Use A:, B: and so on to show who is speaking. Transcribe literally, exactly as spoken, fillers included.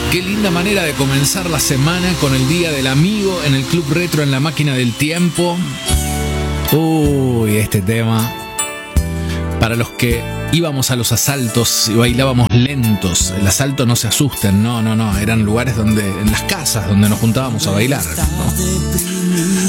A: Qué linda manera de comenzar la semana con el Día del Amigo en el Club Retro en la Máquina del Tiempo. Uy, este tema. Para los que íbamos a los asaltos y bailábamos lentos. El asalto, no se asusten, no, no, no. Eran lugares donde, en las casas donde nos juntábamos a bailar, ¿no?